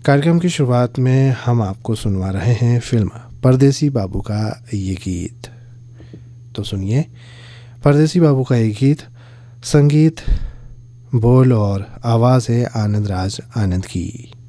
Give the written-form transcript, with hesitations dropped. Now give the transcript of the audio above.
कार्यक्रम की शुरुआत में हम आपको सुनवा रहे हैं फिल्म परदेसी बाबू का ये गीत। तो सुनिए परदेसी बाबू का ये गीत। संगीत, बोल और आवाज़ है आनंद राज आनंद की।